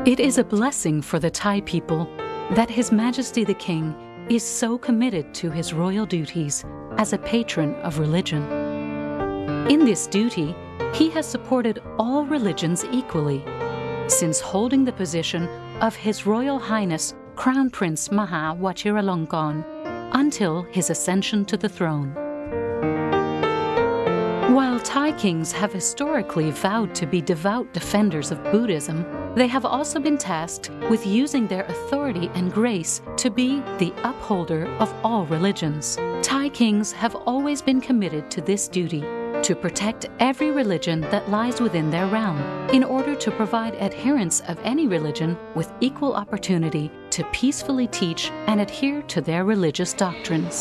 It is a blessing for the Thai people that His Majesty the King is so committed to his royal duties as a patron of religion. In this duty, he has supported all religions equally, since holding the position of His Royal Highness Crown Prince Maha Vajiralongkorn until his ascension to the throne. While Thai kings have historically vowed to be devout defenders of Buddhism, they have also been tasked with using their authority and grace to be the upholder of all religions. Thai kings have always been committed to this duty, to protect every religion that lies within their realm, in order to provide adherents of any religion with equal opportunity to peacefully teach and adhere to their religious doctrines.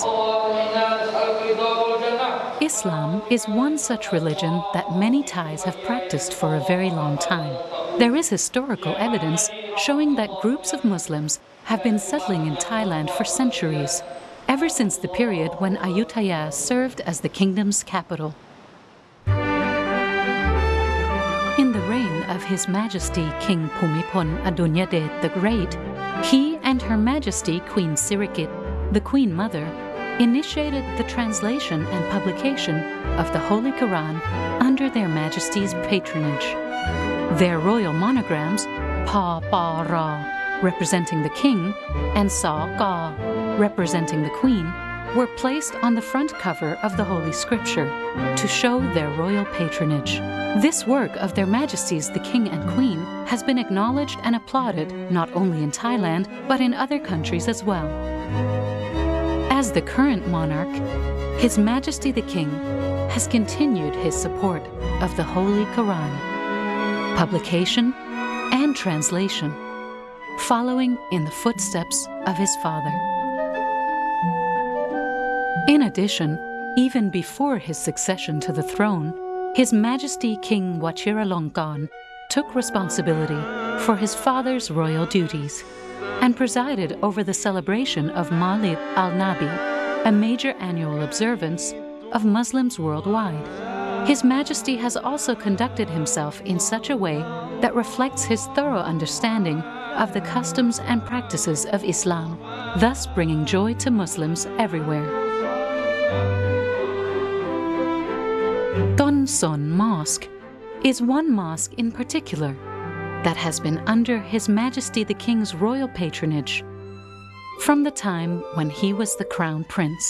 Islam is one such religion that many Thais have practiced for a very long time. There is historical evidence showing that groups of Muslims have been settling in Thailand for centuries, ever since the period when Ayutthaya served as the kingdom's capital. In the reign of His Majesty King Bhumibol Adulyadej the Great, he and Her Majesty Queen Sirikit, the Queen Mother, initiated the translation and publication of the Holy Quran under Their Majesty's patronage. Their royal monograms, Pa Pa Ra, representing the king, and Sa Ka, representing the queen, were placed on the front cover of the Holy Scripture to show their royal patronage. This work of Their Majesties the King and Queen has been acknowledged and applauded not only in Thailand, but in other countries as well. As the current monarch, His Majesty the King has continued his support of the Holy Quran, publication and translation, following in the footsteps of his father. In addition, even before his succession to the throne, His Majesty King Vajiralongkorn took responsibility for his father's royal duties and presided over the celebration of Mawlid al-Nabi, a major annual observance of Muslims worldwide. His Majesty has also conducted himself in such a way that reflects his thorough understanding of the customs and practices of Islam, thus bringing joy to Muslims everywhere. Ton Son Mosque is one mosque in particular that has been under His Majesty the King's royal patronage from the time when he was the Crown Prince.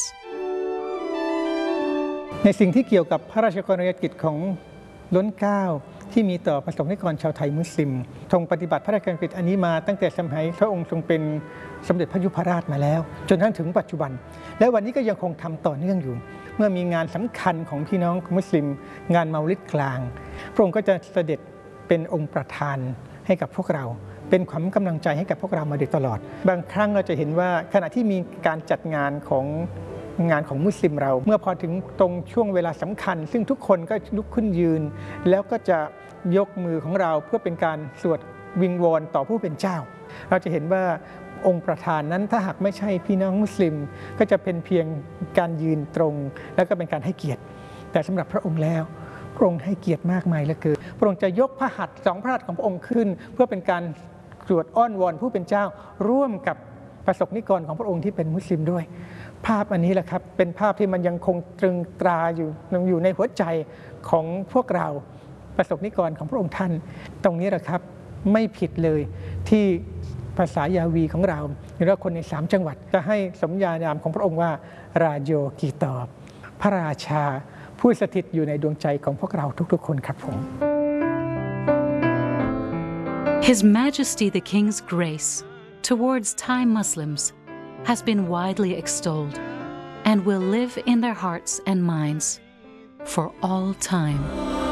ในสิ่งที่เกี่ยวกับพระราชกรณียกิจของล้นเกล้าที่มีต่อประสบนิกรชาวไทยมุสลิมทรงปฏิบัติพระราชกรณียกิจอันนี้มาตั้งแต่สมัยพระองค์ทรงเป็นสมเด็จพระยุพราชมาแล้วจนถึงปัจจุบันและวันนี้ก็ยังคงทำต่อเนื่องอยู่เมื่อมีงานสำคัญของพี่น้องมุสลิมงานเมาลิดกลางพระองค์ก็จะเสด็จเป็นองค์ประธานให้กับพวกเราเป็นขวัญกำลังใจให้กับพวกเรามาโดยตลอดบางครั้งเราจะเห็นว่าขณะที่มีการจัดงานของมุสลิมเราเมื่อพอถึงตรงช่วงเวลาสำคัญซึ่งทุกคนก็ลุกขึ้นยืนแล้วก็จะยกมือของเราเพื่อเป็นการสวดวิงวอนต่อผู้เป็นเจ้าเราจะเห็นว่าองค์ประธานนั้นถ้าหากไม่ใช่พี่น้องมุสลิมก็จะเป็นเพียงการยืนตรงแล้วก็เป็นการให้เกียรติแต่สำหรับพระองค์แล้วพระองค์ให้เกียรติมากมายเหลือเกินพระองค์จะยกพระหัตถ์สองพระหัตถ์ของพระองค์ขึ้นเพื่อเป็นการสวดอ้อนวอนผู้เป็นเจ้าร่วมกับประสบนิกรของพระองค์ที่เป็นมุสลิมด้วยภาพอันนี้แหละครับเป็นภาพที่มันยังคงตรึงตราอยู่ในหัวใจของพวกเราประสบนิกรของพระองค์ท่านตรงนี้แหละครับไม่ผิดเลยที่ภาษายาวีของเราหรือว่าคนใน3จังหวัดจะให้สมญานามของพระองค์ว่าราโยกีตอบพระราชาผู้สถิตอยู่ในดวงใจของพวกเราทุกๆคนครับผม His Majesty the King's grace towards Thai Muslims has been widely extolled and will live in their hearts and minds for all time.